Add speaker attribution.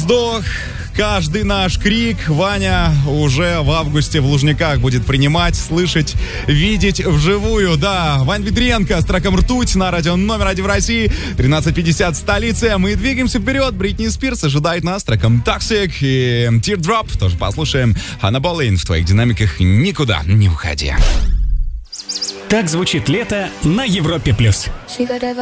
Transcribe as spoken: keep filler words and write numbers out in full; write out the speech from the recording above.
Speaker 1: вздох, каждый наш крик Ваня уже в августе в Лужниках будет принимать, слышать, видеть вживую. Да, Вань Петренко с треком «Ртуть» на радио номер один в России. тринадцать пятьдесят в столице. Мы двигаемся вперед. Бритни Спирс ожидает нас с треком «Toxic» и «Teardrop». Тоже послушаем. Ханна Болейн в твоих динамиках. Никуда не уходи.
Speaker 2: Так звучит лето на Европе+.